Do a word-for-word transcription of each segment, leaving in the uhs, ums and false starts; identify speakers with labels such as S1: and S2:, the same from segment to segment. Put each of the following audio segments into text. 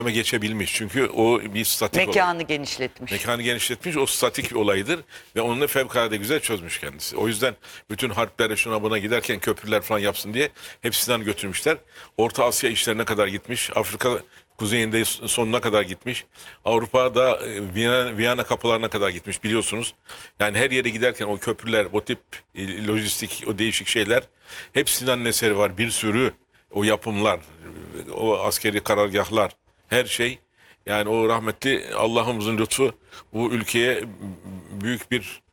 S1: geçebilmiş. Çünkü o bir statik olay.
S2: Mekanı genişletmiş.
S1: Mekanı genişletmiş, o statik bir olaydır ve onu da fevkalade güzel çözmüş kendisi. O yüzden bütün harplere şuna buna giderken köprüler falan yapsın diye hepsinden götürmüşler. Orta Asya işlerine kadar gitmiş. Afrika kuzeyinde sonuna kadar gitmiş. Avrupa'da e, Viyana, Viyana kapılarına kadar gitmiş biliyorsunuz. Yani her yere giderken o köprüler, o tip e, lojistik, o değişik şeyler hepsinden eseri var. Bir sürü o yapımlar, o askeri karargahlar, her şey. Yani o rahmetli Allah'ımızın lütfu bu ülkeye büyük bir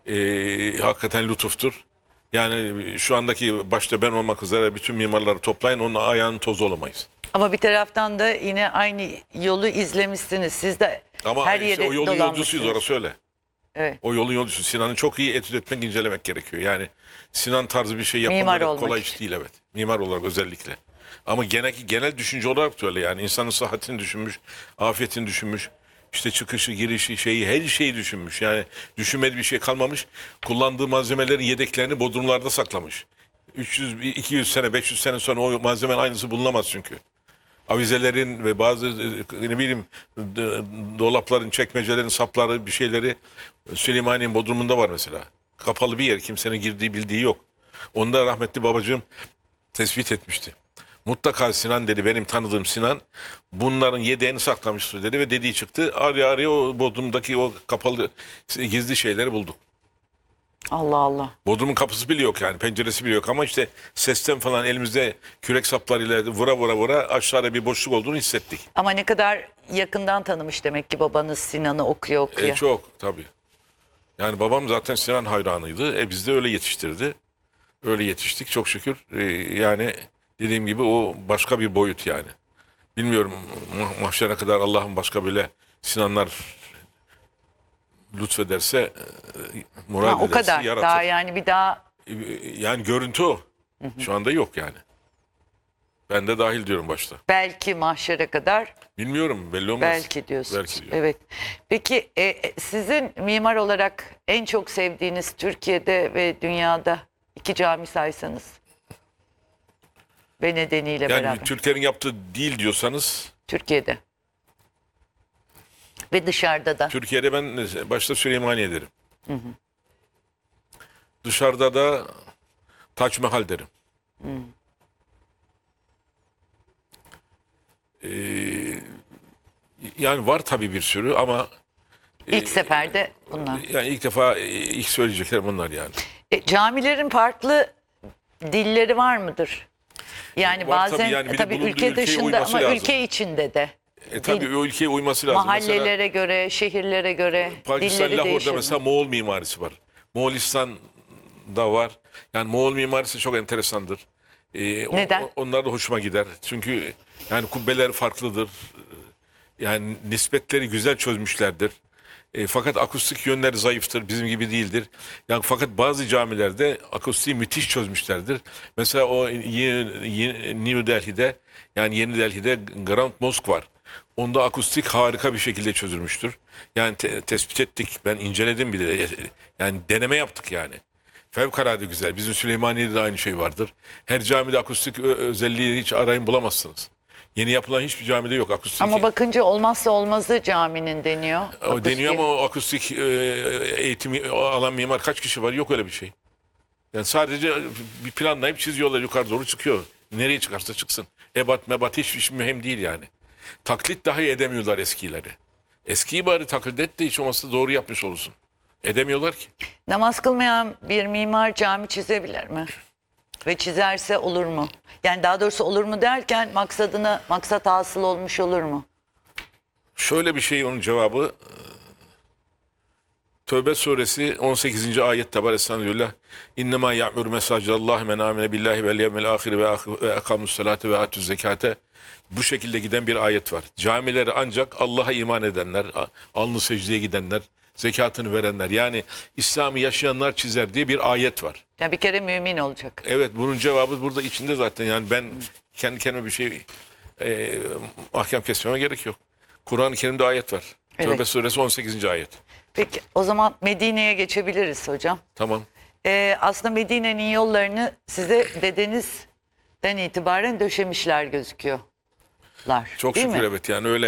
S1: e, hakikaten lütuftur. Yani şu andaki başta ben olmak üzere bütün mimarları toplayın, onun ayağının tozu olamayız.
S2: Ama bir taraftan da yine aynı yolu izlemişsiniz. Siz de
S1: Ama
S2: her
S1: işte
S2: yere
S1: o yolun yolcusuyuz, orası öyle.
S2: Evet.
S1: O yolun yolcusu. Sinan'ı çok iyi etüt etmek, incelemek gerekiyor. Yani Sinan tarzı bir şey
S2: Mimar
S1: yapmak
S2: olmak
S1: kolay
S2: için.
S1: iş değil, evet. Mimar olarak özellikle. Ama genel, genel düşünce olarak da öyle yani. İnsanın sıhhatini düşünmüş, afiyetini düşünmüş. İşte çıkışı, girişi, şeyi, her şeyi düşünmüş. Yani düşünmediği bir şey kalmamış. Kullandığı malzemelerin yedeklerini bodrumlarda saklamış. üç yüz, iki yüz sene, beş yüz sene sonra o malzemenin aynısı bulunamaz çünkü. Avizelerin ve bazı ne bileyim dolapların, çekmecelerin sapları, bir şeyleri Süleymaniye'nin bodrumunda var mesela. Kapalı bir yer, kimsenin girdiği bildiği yok. Onu da rahmetli babacığım tespit etmişti. Mutlaka Sinan dedi, benim tanıdığım Sinan bunların yedeğini saklamıştır dedi ve dediği çıktı. Araya araya o bodrumdaki o kapalı gizli şeyleri bulduk.
S2: Allah Allah.
S1: Bodrumun kapısı bile yok yani, penceresi bile yok ama işte sesten falan elimizde kürek saplarıyla vura vura vura aşağıda bir boşluk olduğunu hissettik.
S2: Ama ne kadar yakından tanımış demek ki babanız Sinan'ı okuya okuya.
S1: E çok tabii. Yani babam zaten Sinan hayranıydı. E biz de öyle yetiştirdi. Öyle yetiştik çok şükür. E, yani dediğim gibi o başka bir boyut yani. Bilmiyorum mah- mahşere kadar Allah'ın başka böyle Sinanlar lütfederse, e, murad
S2: Ha, o
S1: ederse
S2: kadar.
S1: yaratır.
S2: Daha yani bir daha
S1: E, Yani görüntü o. Şu anda yok yani. Ben de dahil diyorum başta.
S2: belki mahşere kadar
S1: Bilmiyorum, belli olmaz.
S2: belki diyorsunuz.
S1: Belki diyorum.
S2: Evet. Peki e, e, sizin mimar olarak en çok sevdiğiniz Türkiye'de ve dünyada iki cami saysanız ve nedeniyle
S1: Yani
S2: beraber.
S1: Türklerin yaptığı değil diyorsanız,
S2: Türkiye'de ve dışarıda da.
S1: Türkiye'de ben başta Süleymaniye derim. Hı hı. Dışarıda da Taç Mahal derim. Hı. Ee, yani var tabii bir sürü ama
S2: İlk seferde bunlar.
S1: yani ilk defa e, ilk söyleyeceklerim bunlar yani.
S2: E, camilerin farklı dilleri var mıdır? Yani
S1: Var tabii,
S2: bazen
S1: yani bir de
S2: tabii
S1: bulunduğu
S2: ülke
S1: ülkeye
S2: dışında
S1: uyması
S2: ama
S1: lazım.
S2: ülke içinde de.
S1: E tabii
S2: Dil-
S1: o ülkeye uyması lazım.
S2: Mahallelere
S1: Mesela
S2: göre, şehirlere göre
S1: Pakistan
S2: dilleri
S1: Lahor'da
S2: değişir.
S1: mesela Moğol mimarisi var. Moğolistan'da var. Yani Moğol mimarisi çok enteresandır. Ee, o-
S2: Neden?
S1: o- onlar da hoşuma gider. Çünkü yani kubbeler farklıdır. Yani nispetleri güzel çözmüşlerdir. E, fakat akustik yönleri zayıftır. Bizim gibi değildir. Yani fakat bazı camilerde akustiği müthiş çözmüşlerdir. Mesela o Ye- Ye- New Delhi'de, yani Yeni Delhi'de Grand Mosque var. Onda akustik harika bir şekilde çözülmüştür. Yani te- tespit ettik. Ben inceledim bir de. Yani deneme yaptık yani. Fevkalade güzel. Bizim Süleymaniye'de de aynı şey vardır. Her camide akustik ö- özelliği hiç arayın bulamazsınız. Yeni yapılan hiçbir camide yok akustik.
S2: Ama bakınca olmazsa olmazı caminin deniyor.
S1: O
S2: Akustik.
S1: deniyor ama o akustik e, eğitimi alan mimar kaç kişi var? Yok öyle bir şey. Yani sadece bir planlayıp çiziyorlar, yukarı doğru çıkıyor. Nereye çıkarsa çıksın. Ebat mebat hiçbir şey mühim değil yani. Taklit dahi edemiyorlar eskileri. Eskiyi bari taklit et de hiç olmazsa doğru yapmış olursun. Edemiyorlar ki.
S2: Namaz kılmayan bir mimar cami çizebilir mi? Ve çizerse olur mu? Yani daha doğrusu olur mu derken maksadına maksat hasıl olmuş olur mu?
S1: Şöyle bir şey, onun cevabı Tövbe suresi on sekizinci ayette var. Estağfirullah. İnnemâ ya'mur mesâcidallâhi men âmene billahi vel yevmel âhiri ve akamus salâte ve atuz zekâte. Bu şekilde giden bir ayet var. Camileri ancak Allah'a iman edenler, alnı secdeye gidenler, zekatını verenler, yani İslam'ı yaşayanlar çizer diye bir ayet var.
S2: Ya bir kere mümin olacak.
S1: Evet, bunun cevabı burada içinde zaten. Yani ben kendi kendime bir şey e, ahkam kesmeme gerek yok. Kur'an-ı Kerim'de ayet var.
S2: Evet.
S1: Tövbe suresi on sekizinci ayet.
S2: Peki o zaman Medine'ye geçebiliriz hocam.
S1: Tamam.
S2: Ee, aslında Medine'nin yollarını size dedenizden itibaren döşemişler gözüküyor.
S1: Çok
S2: değil
S1: şükür
S2: mi?
S1: evet yani öyle